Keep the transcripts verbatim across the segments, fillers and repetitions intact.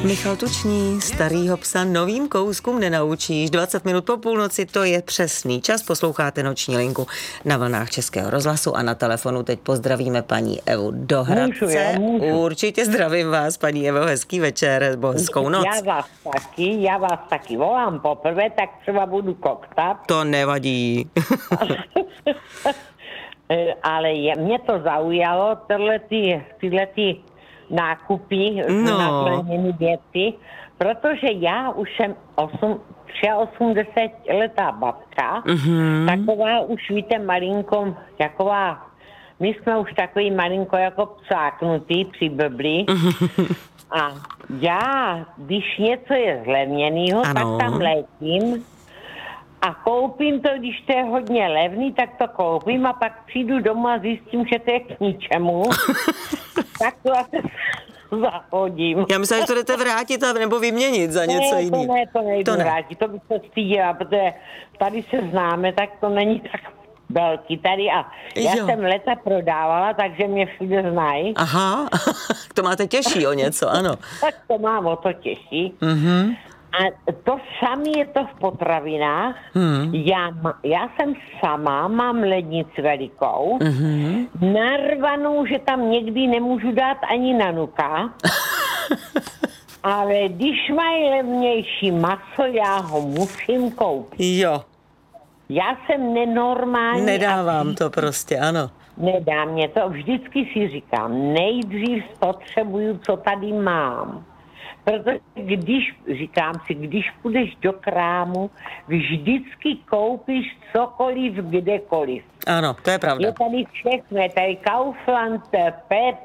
Michal Tučný, starýho psa novým kouskům nenaučíš. dvacet minut po půlnoci, to je přesný čas. Posloucháte Noční linku na vlnách Českého rozhlasu a na telefonu teď pozdravíme paní Evu do Hradce. Můžu, já můžu. Určitě zdravím vás, paní Evo, hezký večer nebo hezkou noc. Já vás taky, já vás taky volám poprvé, tak třeba budu koktat. To nevadí. Ale je, mě to zaujalo, tyhle, ty, tyhle ty nákupy, no. nakleněné věci, protože já už jsem osmdesátiletá babka, mm-hmm. taková už víte malinko, taková, my jsme už takový malinko jako psáknutý při blbli. A já, když něco je zlevněnýho, tak tam letím a koupím to, když to je hodně levný, tak to koupím a pak přijdu domů a zjistím, že to je k ničemu. Tak to asi zahodím. Já myslím, že to jdete vrátit a nebo vyměnit za něco jiného. To ne, to nejdu to ne. vrátit, to bych se styděla, protože tady se známe, tak to není tak velký tady a já jo. jsem leta prodávala, takže mě všude znají. Aha, to máte těžší o něco, ano. Tak to mám o to těžší. Mhm. A to samé je to v potravinách. Hmm. Já, já jsem sama, mám lednici velikou, hmm. narvanou, že tam někdy nemůžu dát ani nanuka. Ale když mají levnější maso, já ho musím koupit. Jo. Já jsem nenormální. Nedávám to prostě, ano. Nedá mě to. Vždycky si říkám, nejdřív spotřebuju, co tady mám. Protože když, říkám si, když půjdeš do krámu, vždycky koupíš cokoliv, kdekoliv. Ano, to je pravda. Je tady všechno, je tady Kaufland, Pep,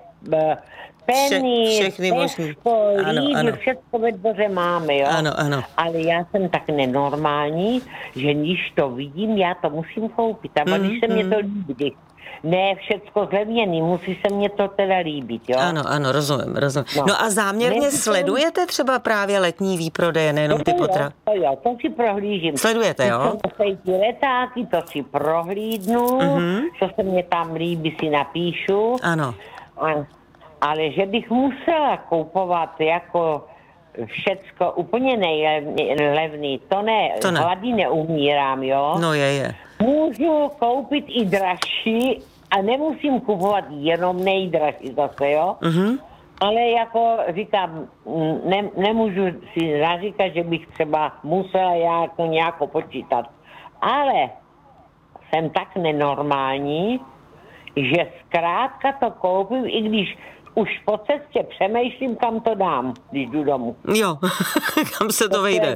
Penny, Vše, všechny možný. Lidl, všechno ve dvoře máme, jo. Ano, ano. Ale já jsem tak nenormální, že když to vidím, já to musím koupit. A mm, když se mm. mě to líbí, ne všecko zlevněný, musí se mě to teda líbit, jo? Ano, ano, rozumím, rozumím. No, no a záměrně ne, sledujete třeba právě letní výprodeje, nejenom ty potra... To jo, to si prohlížím. Sledujete, jo? Ty letáky, to si prohlídnu, mm-hmm. co se mě tam líbí, si napíšu. Ano. A, ale že bych musela koupovat jako všecko úplně nejlevný, to ne, to ne. Hlady neumírám, jo? No je, je. Můžu koupit i dražší a nemusím kupovat jenom nejdražší zase, jo? Mm-hmm. Ale jako říkám, ne, nemůžu si naříkat, že bych třeba musela já to nějak počítat. Ale jsem tak nenormální, že zkrátka to koupím, i když už po cestě přemýšlím, kam to dám, když jdu domů. Jo, kam se to, to vejde.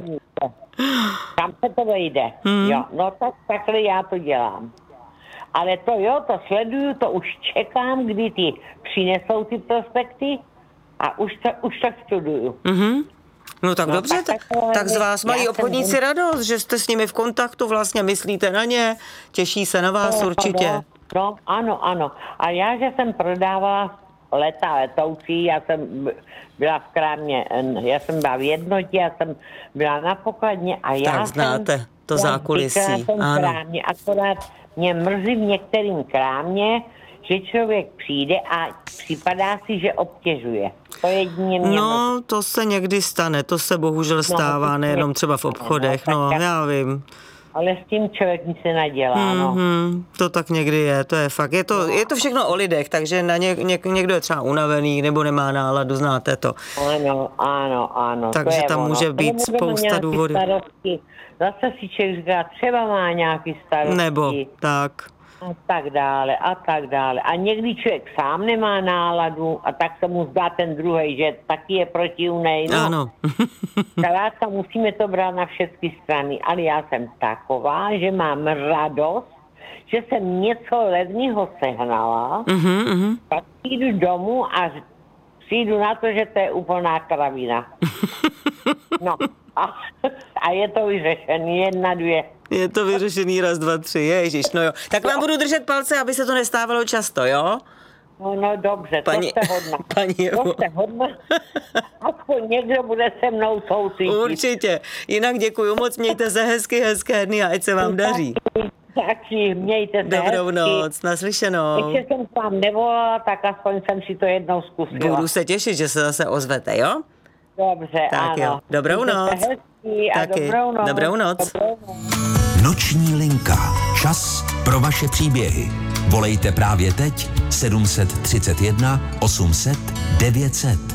Kam se to vejde, hmm. jo. No tak takhle já to dělám. Ale to jo, to sleduju, to už čekám, kdy ty přinesou ty prospekty a už to, už to studuju. Mm-hmm. No tak no, dobře, tak, tak, tak z vás mají obchodníci jsem... radost, že jste s nimi v kontaktu, vlastně myslíte na ně, těší se na vás no, určitě. No, no, ano, ano. A já, že jsem prodávala leta letoucí, já jsem byla v krámě, já jsem byla v Jednotě, já jsem byla na pokladně a já tak znáte jsem, to zákulisí. Já jsem v krámě, akorát mě mrzí v některým krámě, že člověk přijde a připadá si, že obtěžuje. To jedině mě No, mrzí. to se někdy stane, to se bohužel stává, no, nejenom třeba v obchodech, no, no já vím. Ale s tím člověk nic se nadělá, no. Mm-hmm, to tak někdy je, to je fakt. Je to, no. je to všechno o lidech, takže na ně, ně, někdo je třeba unavený nebo nemá náladu, znáte to. Ano, ano, ano. Takže tam ono. může být spousta důvodů. Starosti. Zase si člověk říká, třeba má nějaký starosti. Nebo tak. A tak dále, a tak dále. A někdy člověk sám nemá náladu a tak se mu zdá ten druhej, že taky je protivnej. No. Ano. Zkrátka musíme to brát na všechny strany, ale já jsem taková, že mám radost, že jsem něco levného sehnala, uh-huh, uh-huh. pak jdu domů a přijdu na to, že to je úplná kravina. No a, a je to vyřešený, jedna, dvě. Je to vyřešený, raz, dva, tři, ježiš, no jo. Tak vám budu držet palce, aby se to nestávalo často, jo? No, no dobře, paní, to jste hodná. Paní to jste hodná. Aspoň někdo bude se mnou soucítit. Určitě. Jinak děkuju moc, mějte se hezky, hezké dny a ať se vám daří. Taky, mějte se Dobrou hezky. noc, naslyšenou. Ještě jsem k vám nevolala, tak aspoň jsem si to jednou zkusila. Budu se těšit, že se zase ozvete, jo? Dobře, tak ano. Jo. Dobrou noc. Hezký a Taky. dobrou noc. Dobrou noc. Dobrou noc. Noční linka. Čas pro vaše příběhy. Volejte právě teď sedm set třicet jedna osm set devět set.